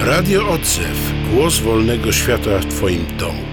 Radio Odzew. Głos wolnego świata w Twoim domu.